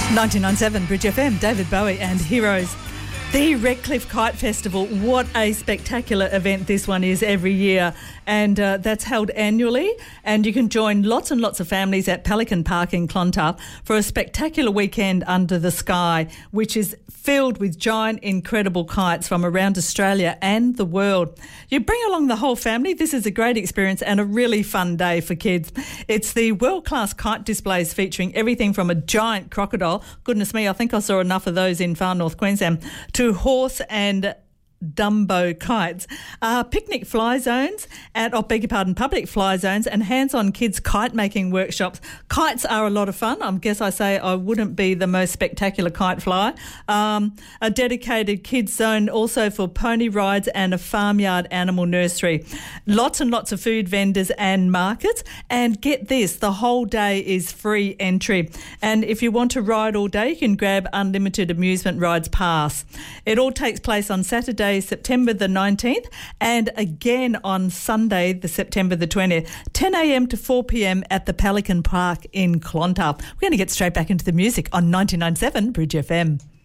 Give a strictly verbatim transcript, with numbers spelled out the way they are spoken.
ninety-nine point seven Bridge F M, David Bowie and Heroes. The Redcliffe Kite Festival, what a spectacular event this one is every year, and uh, that's held annually, and you can join lots and lots of families at Pelican Park in Clontarf for a spectacular weekend under the sky, which is filled with giant, incredible kites from around Australia and the world. You bring along the whole family. This is a great experience and a really fun day for kids. It's the world-class kite displays featuring everything from a giant crocodile, goodness me, I think I saw enough of those in far north Queensland, to horse and Dumbo kites, uh, picnic fly zones at, oh, beg your pardon, public fly zones and hands-on kids kite making workshops. Kites are a lot of fun. I guess I say I wouldn't be the most spectacular kite flyer. Um, a dedicated kids zone also for pony rides and a farmyard animal nursery. Lots and lots of food vendors and markets. And get this, the whole day is free entry. And if you want to ride all day, you can grab unlimited amusement rides pass. It all takes place on Saturday, September the nineteenth, and again on Sunday, the September the twentieth, ten a.m. to four p.m. at the Pelican Park in Clontarf. We're going to get straight back into the music on ninety-nine point seven Bridge F M.